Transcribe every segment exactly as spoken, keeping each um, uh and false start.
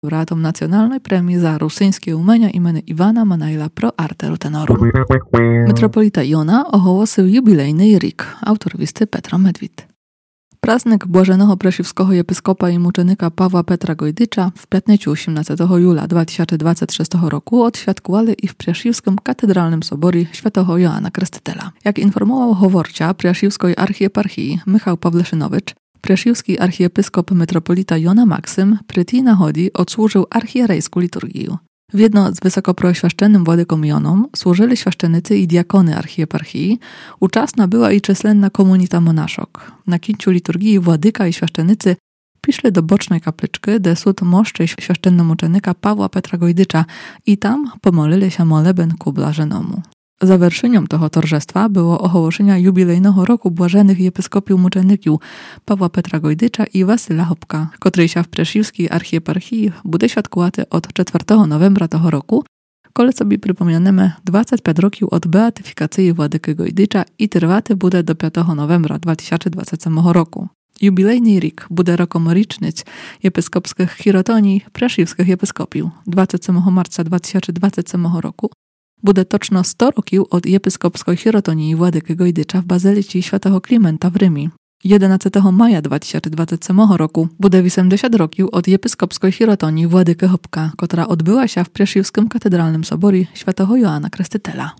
laureatom Nacjonalnej Premii za rusyńskie umenia imienia Iwana Manajla pro arte tenorum. Metropolita Jona ohołosił jubilejny rik, autor listy Petro Medwid. Praznik Błażenego Presiłskiego episkopa i muczenika Pawła Petra Gojdycza w piętnicu osiemnastego jula dwa tysiące dwudziestego szóstego roku odświadkowali i w Presiłskim Katedralnym Soborie Świętego Joana Krstytela. Jak informował howorcia Presiłskiej Archieparchii Michał Pawleszynowicz, Presiłski archiepiskop metropolita Jona Maksym przy tej nachodzi odsłużył archierejską liturgię. W jedno z wysokopreoświaszczonym władykom Jonom służyli świaszczenicy i diakony archieparchii. Uczasna była i czyslenna komunita monaszok. Na kińcu liturgii władyka i świaszczenicy piszli do bocznej kapliczki, de sud moszczy świaszczennomuczenika Pawła Petra Gojdycza i tam pomolili się moleben ku Błażenemu. Zawerszeniem tego torzestwa było ohołoszenia jubilejnego roku błażenych episkopiów muczeników Pawła Petra Gojdycza i Wasyla Hopka, który się w Presiłskiej archieparchii bude świadkowaty od czwartego nowembra tego roku, kole sobie przypomnianymy dwadzieścia pięć roków od beatyfikacji władyky Gojdycza i trwaty bude do piątego nowembra dwa tysiące dwudziestego roku. Jubilejny rik bude rokom rocznic episkopskich hirotonii Presiłskich episkopiów dwudziestego marca dwa tysiące dwudziestego roku. Bude toczno sto roków od episkopskiej hirotonii władyky Gojdycza w Bazylice Świętego Klimenta w Rymie. jedenastego maja dwa tysiące dwudziestego roku bude osiemdziesiąt roków od episkopskiej hirotonii władyky Hopka, która odbyła się w Presiłskim Katedralnym Soborie Świętego Joana Krstytela.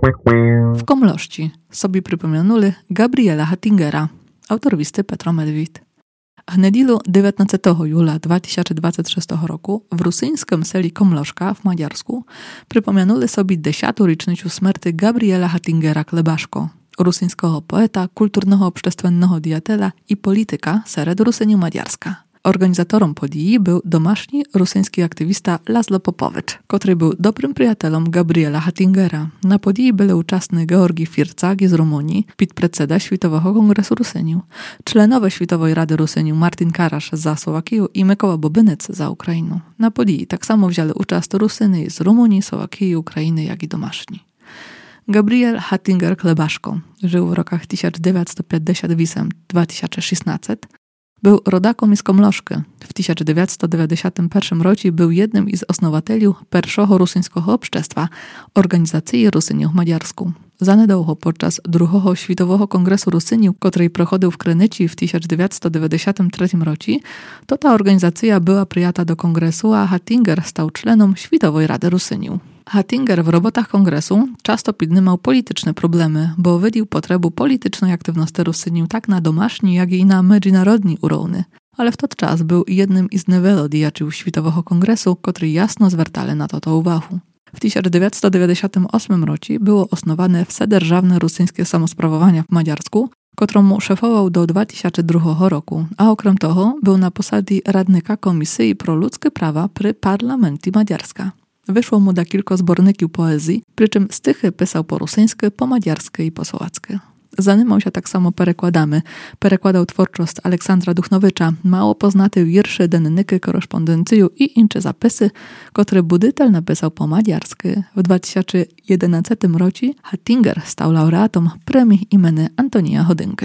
W Komlości sobie przypomnianuli Gabriela Hattingera, autor listy Petro Medwid. W niedzielu dziewiętnastego jula dwa tysiące dwudziestego szóstego roku w rusyńskim seli Komloszka w Madziarsku przypomnianuli sobie dziesiątą rocznicę śmierci Gabriela Hattingera Klebaszko, rusyńskiego poeta, kulturnego obszczestwennego diatela i polityka sered Rusyni Madziarska. Organizatorem podii był domaśni rusyński aktywista Laszlo Popowicz, który był dobrym przyjacielem Gabriela Hattingera. Na podii byli uczestni Georgi Fircak z Rumunii, podpredseda Światowego Kongresu Rusyniów, członowie Światowej Rady Rusyniów Martin Karasz za Słowakię i Mykoła Bobynec za Ukrainę. Na podii tak samo wzięli udział Rusyny z Rumunii, Słowakii, Ukrainy, jak i domaśni. Gabriel Hattinger Klebaszko żył w rokach tysiąc dziewięćset pięćdziesiąt osiem do dwa tysiące szesnastego. Był rodakom z Komloszki. W tysiąc dziewięćset dziewięćdziesiątym pierwszym roku był jednym z osnowatelów pierwszego rusyńskiego obszczestwa Organizacji Rusyniów Madziarsku. Zanedługo podczas drugiego Światowego Kongresu Rusyniów, który prochodził w Krynyci w tysiąc dziewięćset dziewięćdziesiątym trzecim roku, to ta organizacja była przyjęta do kongresu, a Hattinger stał członem Światowej Rady Rusyniów. Hattinger w robotach kongresu często podnimał polityczne problemy, bo widział potrzebę politycznej aktywności Rusyniów tak na domaśni, jak i na międzynarodni urowny. Ale w ten czas był jednym z niewielu działaczy Światowego Kongresu, który jasno zwracali na to, to uwagę. W tysiąc dziewięćset dziewięćdziesiątym ósmym roku było osnowane Wsedержавne Rusyńskie Samosprawowania w Madziarsku, któremu szefował do dwa tysiące drugiego roku, a okrem toho był na posadzie radnika Komisji pro ludzkie prawa przy Parlamencie Madziarska. Wyszło mu da kilka zborników poezji, przy czym stychy pisał po rusyńsku, po madziarsku i po słowacku. Zanimał się tak samo perekładami. Perekładał twórczość Aleksandra Duchnowicza, mało poznaty wiersze, dennyki, korespondencję i inne zapisy, które budytel napisał po madziarsku. W dwa tysiące jedenastym roku Hattinger stał laureatom premii imienia Antonija Chodynki.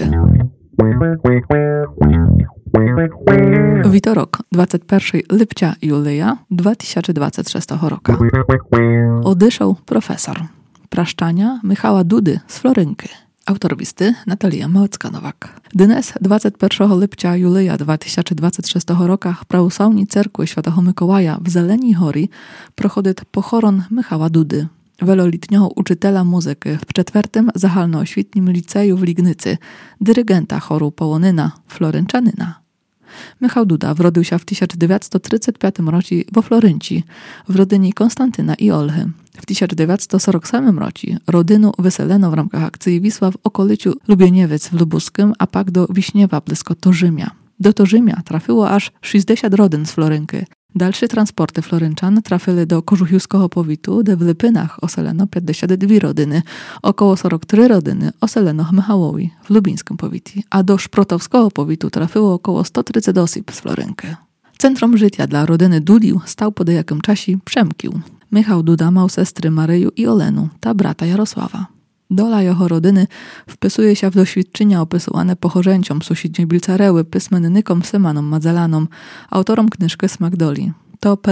Witorok, dwudziestego pierwszego lipca Julia dwa tysiące dwudziestego szóstego roku. Odeszł profesor. Praszczania Michała Dudy z Florynki. Autor listy Natalia Małecka-Nowak. Dnes dwudziestego pierwszego lipca Julia dwa tysiące dwudziestego szóstego roku w prawosławnej cerkwi Świętego Mikołaja w Zeleni Hory prochodzi pochoron Michała Dudy, wielolitniego uczytela muzyki w czwartym Zachalnooświetnim Liceju w Lignycy, dyrygenta choru Połonyna, Florynczanyna. Michał Duda wrodził się w tysiąc dziewięćset trzydziestym piątym roku we Florynci, w rodynie Konstantyna i Olchy. W tysiąc dziewięćset czterdziestym siódmym roku rodynu wyseleno w ramach akcji Wisła w okoliczu Lubieniewiec w Lubuskim, a pak do Wiśniewa blisko Torzymia. Do Torzymia trafiło aż sześćdziesiąt rodyn z Florynki. Dalsze transporty Florynczan trafili do Kożuchiowskiego powitu, gdzie w Lypynach oseleno pięćdziesiąt dwie rodyny, około czterdzieści trzy rodyny oseleno w Michałowi w lubińskim powicie, a do Szprotowskiego powitu trafiło około sto trzydzieści osób z Florynki. Centrum życia dla rodziny Dudił stał po dejakim czasie Przemkił. Michał Duda miał sestry Maryju i Olenu, ta brata Jarosława. Dola jeho rodyny wpisuje się w doświadczenia opisywane pochorzęciom sąsiedniej Bilcareły, pysmennikom Symanom Mazellanom, autorom knyżki Smak Doli. to